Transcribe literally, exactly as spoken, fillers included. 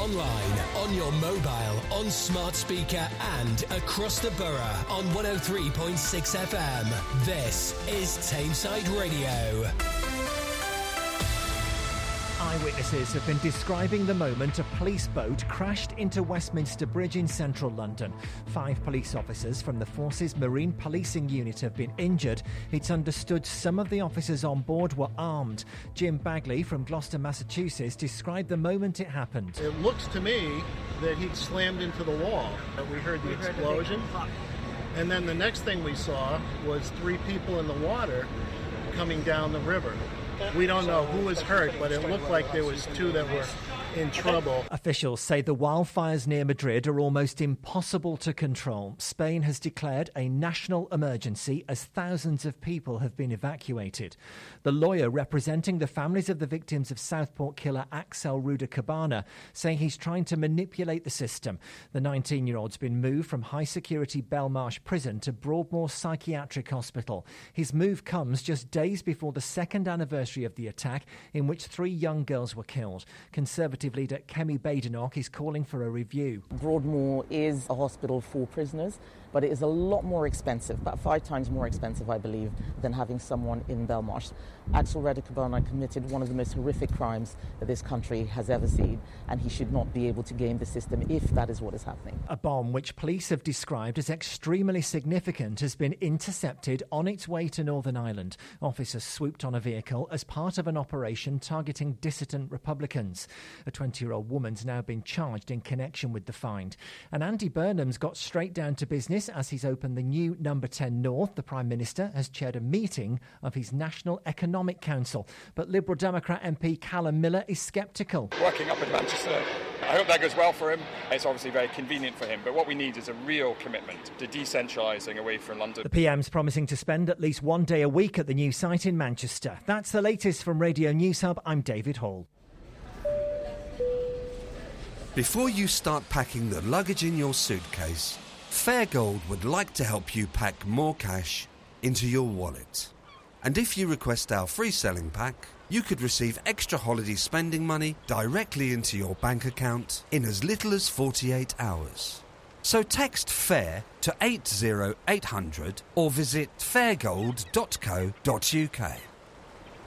online, on your mobile, on smart speaker and across the borough on one oh three point six F M. This is Tameside Radio. Eyewitnesses have been describing the moment a police boat crashed into Westminster Bridge in central London. Five police officers from the Forces Marine Policing Unit have been injured. It's understood some of the officers on board were armed. Jim Bagley from Gloucester, Massachusetts, described the moment it happened. It looks to me that he'd slammed into the wall. We heard the we explosion. Heard and then the next thing we saw was three people in the water coming down the river. We don't know who was hurt, but it looked like there was two that were in trouble. Officials say the wildfires near Madrid are almost impossible to control. Spain has declared a national emergency as thousands of people have been evacuated. The lawyer representing the families of the victims of Southport killer Axel Ruda-Cabana saying he's trying to manipulate the system. The nineteen-year-old's been moved from high-security Belmarsh prison to Broadmoor Psychiatric Hospital. His move comes just days before the second anniversary of the attack, in which three young girls were killed. Conservative leader Kemi Badenoch is calling for a review. Broadmoor is a hospital for prisoners, but it is a lot more expensive, about five times more expensive, I believe, than having someone in Belmarsh. Axel Ruda-Cabana committed one of the most horrific crimes that this country has ever seen, and he should not be able to game the system if that is what is happening. A bomb which police have described as extremely significant has been intercepted on its way to Northern Ireland. Officers swooped on a vehicle as part of an operation targeting dissident Republicans. A twenty-year-old woman's now been charged in connection with the find. And Andy Burnham's got straight down to business as he's opened the new Number ten North. The Prime Minister has chaired a meeting of his National Economic Council. But Liberal Democrat M P Callum Miller is sceptical. Working up in Manchester, I hope that goes well for him. It's obviously very convenient for him, but what we need is a real commitment to decentralising away from London. The P M's promising to spend at least one day a week at the new site in Manchester. That's the latest from Radio News Hub. I'm David Hall. Before you start packing the luggage in your suitcase, Fairgold would like to help you pack more cash into your wallet. And if you request our free selling pack, you could receive extra holiday spending money directly into your bank account in as little as forty-eight hours. So text FAIR to eight oh eight hundred or visit fairgold dot co dot uk.